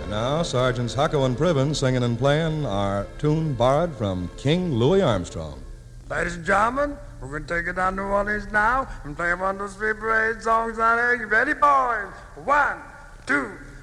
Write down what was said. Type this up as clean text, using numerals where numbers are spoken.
Now, Sergeants Hucko and Pribbin singing and playing our tune borrowed from King Louis Armstrong. Ladies and gentlemen, we're going to take it down to New Orleans now and play one of those three parade songs out there. You ready, boys? 1, 2,